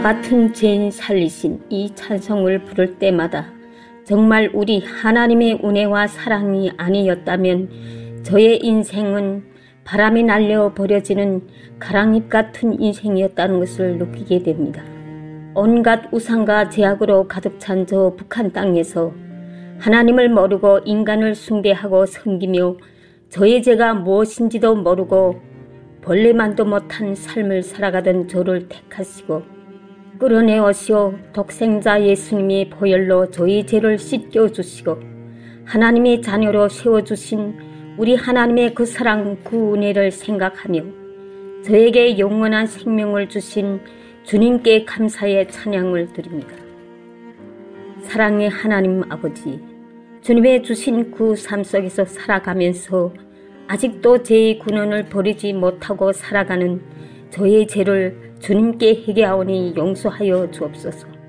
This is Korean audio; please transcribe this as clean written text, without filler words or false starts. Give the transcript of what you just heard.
같은 죄인 살리신 이 찬송을 부를 때마다 정말 우리 하나님의 은혜와 사랑이 아니었다면 저의 인생은 바람에 날려 버려지는 가랑잎 같은 인생이었다는 것을 느끼게 됩니다. 온갖 우상과 제약으로 가득 찬 저 북한 땅에서 하나님을 모르고 인간을 숭배하고 섬기며 저의 죄가 무엇인지도 모르고 벌레만도 못한 삶을 살아가던 저를 택하시고 끌어내오시어 독생자 예수님의 보혈로 저의 죄를 씻겨주시고 하나님의 자녀로 세워주신 우리 하나님의 그 사랑, 그 은혜를 생각하며 저에게 영원한 생명을 주신 주님께 감사의 찬양을 드립니다. 사랑의 하나님 아버지, 주님의 주신 그 삶 속에서 살아가면서 아직도 제 근원을 버리지 못하고 살아가는 저의 죄를 주님께 회개하오니 용서하여 주옵소서.